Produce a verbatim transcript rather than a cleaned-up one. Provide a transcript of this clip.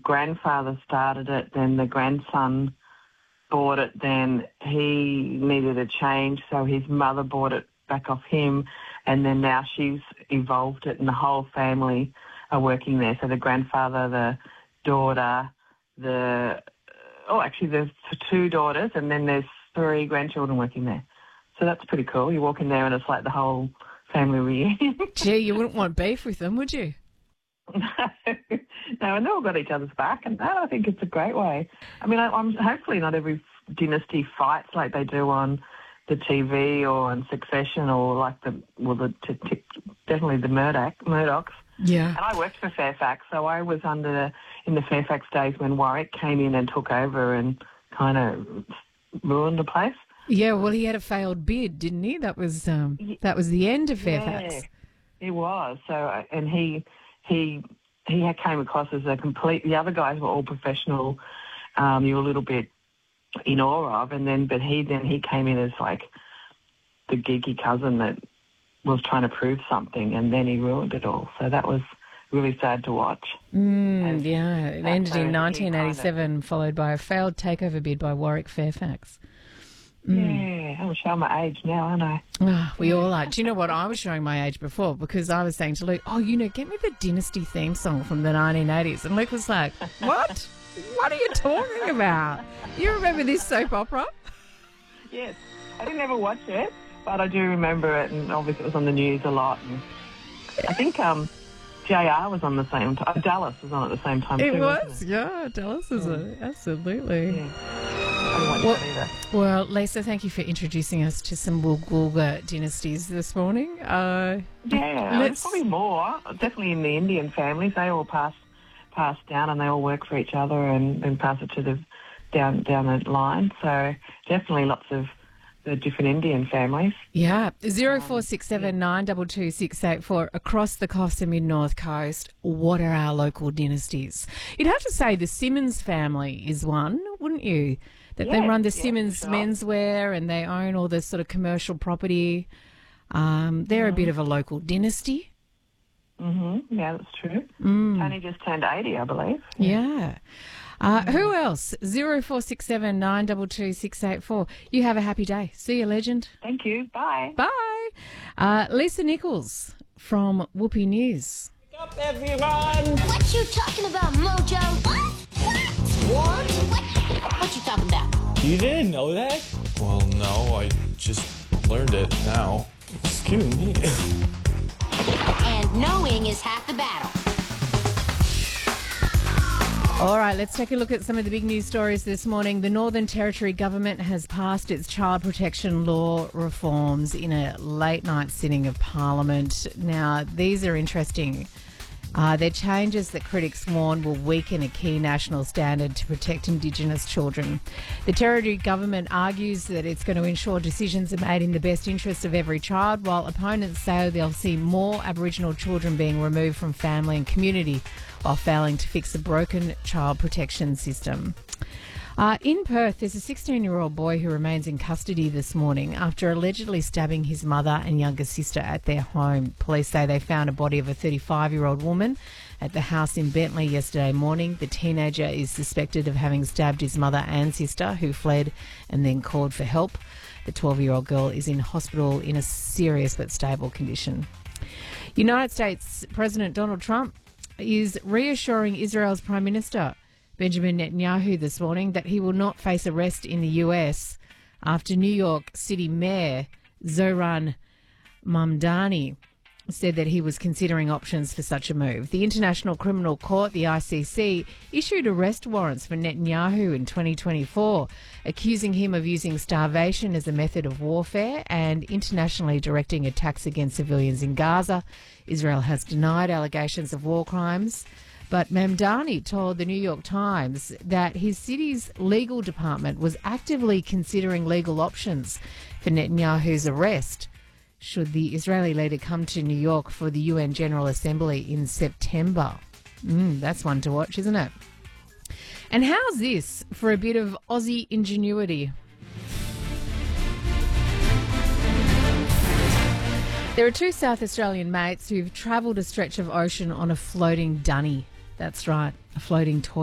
grandfather started it, then the grandson bought it, then he needed a change, so his mother bought it back off him, and then now she's evolved it, and the whole family are working there. So the grandfather, the daughter, the oh, actually there's two daughters, and then there's three grandchildren working there. So that's pretty cool. You walk in there and it's like the whole family reunion. Gee, you wouldn't want beef with them, would you? No, no, and they've all got each other's back, and that, I think it's a great way. I mean, I, I'm hopefully not every dynasty fights like they do on the T V or on Succession or like the well, the t- t- definitely the Murdoch Murdochs. Yeah. And I worked for Fairfax, so I was under in the Fairfax days when Warwick came in and took over and kind of ruined the place. Yeah, well, he had a failed bid, didn't he? That was um, that was the end of Fairfax. Yeah, he was. So, and he he he had came across as a complete. The other guys were all professional. Um, you were a little bit in awe of, and then but he then he came in as like the geeky cousin that was trying to prove something, and then he ruined it all. So that was really sad to watch. Mm, yeah, it ended in so nineteen eighty-seven, kind of, followed by a failed takeover bid by Warwick Fairfax. Mm. Yeah, I'm showing my age now, aren't I? Oh, we all are. Do you know what? I was showing my age before because I was saying to Luke, oh, you know, get me the Dynasty theme song from the nineteen eighties. And Luke was like, what? What are you talking about? You remember this soap opera? Yes. I didn't ever watch it, but I do remember it, and obviously it was on the news a lot. And I think um, J R was on the same time. Dallas was on at the same time it too, was, wasn't it? Yeah. Dallas is mm. a, absolutely. Yeah. I didn't watch well, that either. Well, Lisa, thank you for introducing us to some Woolgoolga dynasties this morning. Uh, yeah, there's probably more. Definitely in the Indian families, they all pass pass down, and they all work for each other, and, and pass it to the down down the line. So definitely lots of the different Indian families. Yeah, zero four six seven nine double two six eight four across the Costa Mid North Coast. What are our local dynasties? You'd have to say the Simmons family is one, wouldn't you? That yes, they run the yes, Simmons sure. menswear, and they own all this sort of commercial property. Um, they're mm. a bit of a local dynasty. Mm-hmm. Yeah, that's true. Mm. Tony just turned eighty, I believe. Yeah. yeah. Uh, mm. Who else? Zero four six seven nine double two six eight four. You have a happy day. See you, legend. Thank you. Bye. Bye. Uh, Lisa Nichols from Whoopee News. Wake up, everyone! What you talking about, Mojo? What? What? What? What you talking about? You didn't know that? Well, no, I just learned it now. Excuse me. And knowing is half the battle. All right, let's take a look at some of the big news stories this morning. The Northern Territory government has passed its child protection law reforms in a late-night sitting of Parliament. Now, these are interesting. Uh, they're changes that critics warn will weaken a key national standard to protect Indigenous children. The Territory government argues that it's going to ensure decisions are made in the best interest of every child, while opponents say they'll see more Aboriginal children being removed from family and community while failing to fix a broken child protection system. Uh, in Perth, there's a sixteen-year-old boy who remains in custody this morning after allegedly stabbing his mother and younger sister at their home. Police say they found a body of a thirty-five-year-old woman at the house in Bentley yesterday morning. The teenager is suspected of having stabbed his mother and sister, who fled and then called for help. The twelve-year-old girl is in hospital in a serious but stable condition. United States President Donald Trump is reassuring Israel's Prime Minister Benjamin Netanyahu this morning that he will not face arrest in the U S after New York City Mayor Zohran Mamdani said that he was considering options for such a move. The International Criminal Court, the I C C, issued arrest warrants for Netanyahu in twenty twenty-four, accusing him of using starvation as a method of warfare and internationally directing attacks against civilians in Gaza. Israel has denied allegations of war crimes. But Mamdani told the New York Times that his city's legal department was actively considering legal options for Netanyahu's arrest should the Israeli leader come to New York for the U N General Assembly in September. Mm, that's one to watch, isn't it? And how's this for a bit of Aussie ingenuity? There are two South Australian mates who've travelled a stretch of ocean on a floating dunny. That's right, a floating toy.